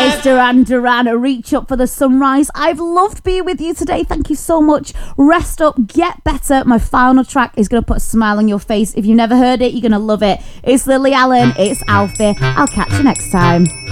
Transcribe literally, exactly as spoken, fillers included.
It's Duran Duran, Reach Up for the Sunrise. I've loved being with you today. Thank you so much. Rest up, get better. My final track is going to put a smile on your face. If you've never heard it, you're going to love it. It's Lily Allen. It's Alfie. I'll catch you next time.